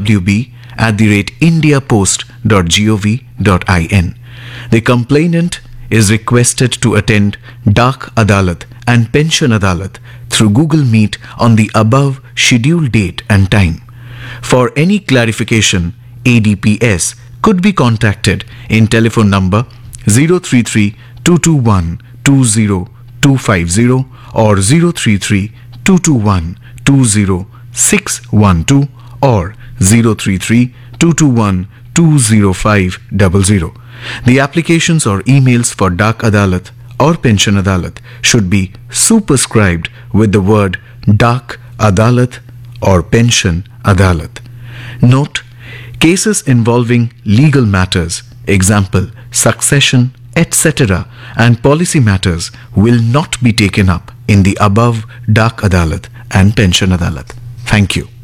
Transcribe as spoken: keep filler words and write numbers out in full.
w b at the rate indiapost dot gov dot in. The complainant is requested to attend Dak Adalat and Pension Adalat through Google Meet on the above scheduled date and time. For any clarification, A D P S could be contacted in telephone number zero three three two two one two zero two five zero or zero three three two two one two zero six one two or zero three three two two one two zero five zero zero. The applications or emails for Dak Adalat or Pension Adalat should be superscribed with the word Dak Adalat or Pension Adalat. Note: cases involving legal matters, example, succession, et cetera, and policy matters will not be taken up in the above Dak Adalat and Pension Adalat. Thank you.